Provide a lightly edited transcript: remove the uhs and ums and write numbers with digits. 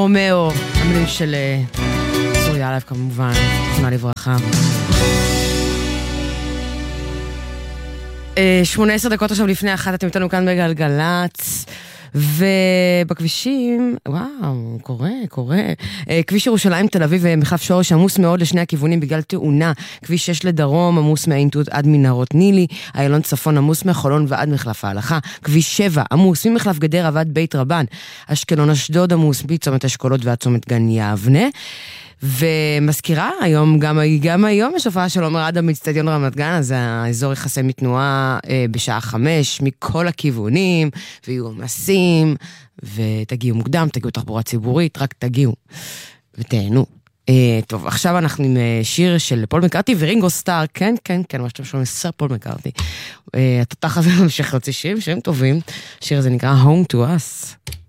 רומאו, המילים של סוריה עליו כמובן, תכונה לברכה. 18 דקות עכשיו לפני 1, אתם איתנו כאן בגלגלץ, ובכבישים, וואו, קורה. כביש ירושלים תל אביב ומחלף שורש עמוס מאוד לשני הכיוונים בגלל תאונה. כביש 6 לדרום עמוס מעין תות עד מנהרות נילי, איילון צפון עמוס מחולון ועד מחלף ההלכה. כביש 7 עמוס ממחלף גדרה ועד בית רבן. אשקלון אשדוד עמוס מצומת אשכולות ועד צומת גן יבנה. ומזכירה, גם היום יש הופעה של עומר אדם באצטדיון רמת גן, אז האזור יחסם מתנועה בשעה 5 מכל הכיוונים, ויהיו עומסים, ותגיעו מוקדם, תגיעו תחבורה ציבורית, רק תגיעו ותהנו. טוב, עכשיו אנחנו עם שיר של פול מקארטני ורינגו סטאר, כן, מה שאתם שומעים, סר פול מקארטני. התותח הזה ממשיך להוציא שירים טובים, השיר הזה נקרא Home to Us.